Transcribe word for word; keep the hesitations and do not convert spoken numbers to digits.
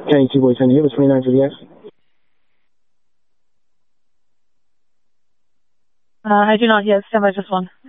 County two boy ten, do you have a twenty-nine for the X? Uh, I do not yet. Stand by just one.